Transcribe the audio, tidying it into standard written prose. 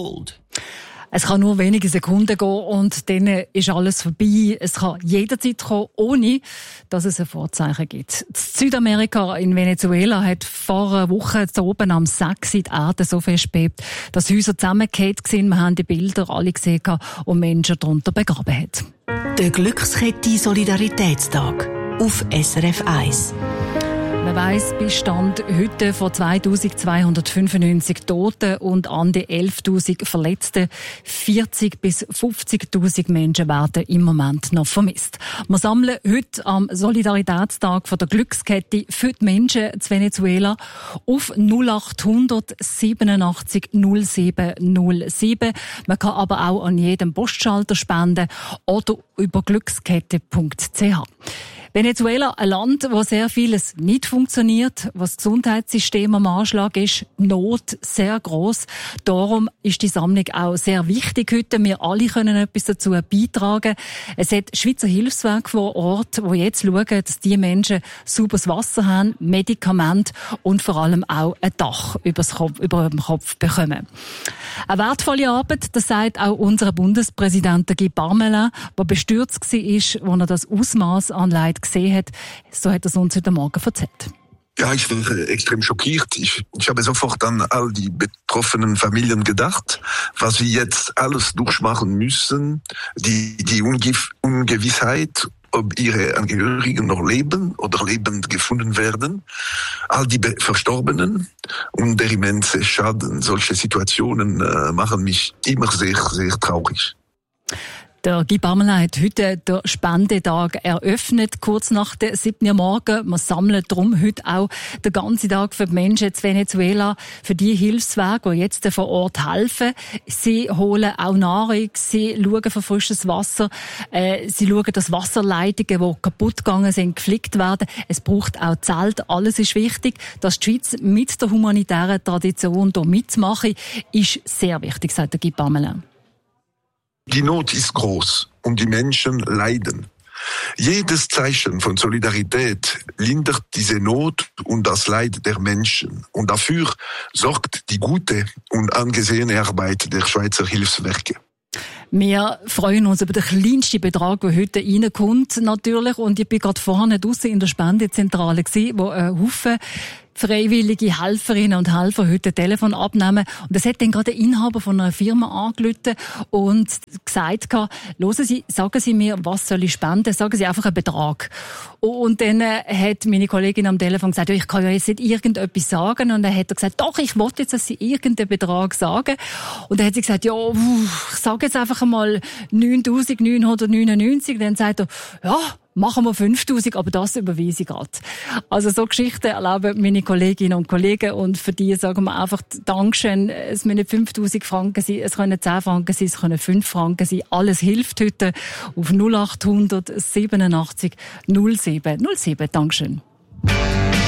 disabled. Es kann nur wenige Sekunden gehen und dann ist alles vorbei. Es kann jederzeit kommen, ohne dass es ein Vorzeichen gibt. In Südamerika, in Venezuela, hat vor einer Woche zu oben am 6 die Erde so fest bebt, dass Häuser zusammengefallen sind. Wir haben die Bilder alle gesehen und Menschen darunter begraben hat. Der Glückskette Solidaritätstag auf SRF 1. Man weiss, bis Stand heute von 2295 Toten und an die 11.000 Verletzten. 40.000 bis 50.000 Menschen werden im Moment noch vermisst. Wir sammeln heute am Solidaritätstag von der Glückskette für die Menschen in Venezuela auf 0800 87 07 07. Man kann aber auch an jedem Postschalter spenden oder über glückskette.ch. Venezuela, ein Land, wo sehr vieles nicht funktioniert, was das Gesundheitssystem am Anschlag ist, Not sehr gross. Darum ist die Sammlung auch sehr wichtig heute. Wir alle können etwas dazu beitragen. Es hat Schweizer Hilfswerke vor Ort, die jetzt schauen, dass die Menschen sauberes Wasser haben, Medikamente und vor allem auch ein Dach über dem Kopf bekommen. Eine wertvolle Arbeit, das sagt auch unser Bundespräsident Guy Parmelin, der bestürzt war, als er das Ausmaß an Leid gesehen hat. So hat er es uns heute Morgen erzählt. Ja, ich war extrem schockiert. Ich habe sofort an all die betroffenen Familien gedacht, was sie jetzt alles durchmachen müssen, die Ungewissheit, ob ihre Angehörigen noch leben oder lebend gefunden werden, all die Verstorbenen und der immense Schaden. Solche Situationen machen mich immer sehr, sehr traurig. Der Guy Parmelin hat heute den Spendetag eröffnet, kurz nach der 7. Uhr morgen. Wir sammeln darum heute auch den ganzen Tag für die Menschen in Venezuela, für die Hilfswerke, die jetzt vor Ort helfen. Sie holen auch Nahrung, sie schauen für frisches Wasser, sie schauen, dass Wasserleitungen, die kaputt gegangen sind, geflickt werden. Es braucht auch Zelte. Alles ist wichtig. Dass die Schweiz mit der humanitären Tradition hier mitmachen, ist sehr wichtig, sagt der Guy Parmelin. Die Not ist groß und die Menschen leiden. Jedes Zeichen von Solidarität lindert diese Not und das Leid der Menschen. Und dafür sorgt die gute und angesehene Arbeit der Schweizer Hilfswerke. Wir freuen uns über den kleinsten Betrag, der heute reinkommt, natürlich. Und ich bin gerade vorne draussen in der Spendezentrale gewesen, wo ein Haufen freiwillige Helferinnen und Helfer heute ein Telefon abnehmen. Und es hat dann gerade der Inhaber von einer Firma angerufen und gesagt, hören Sie, sagen Sie mir, was soll ich spenden? Sagen Sie einfach einen Betrag. Und dann hat meine Kollegin am Telefon gesagt, ja, ich kann ja jetzt nicht irgendetwas sagen. Und dann hat er gesagt, doch, ich wollte jetzt, dass Sie irgendeinen Betrag sagen. Und dann hat sie gesagt, ja, ich sage jetzt einfach einmal 9.999. Dann sagt er, ja, machen wir 5.000, aber das überweise ich gerade. Also so Geschichten erleben meine Kolleginnen und Kollegen und für die sagen wir einfach Dankeschön. Es müssen nicht 5.000 Franken sein, es können 10 Franken sein, es können 5 Franken sein. Alles hilft heute auf 0800 87 07 07. Dankeschön.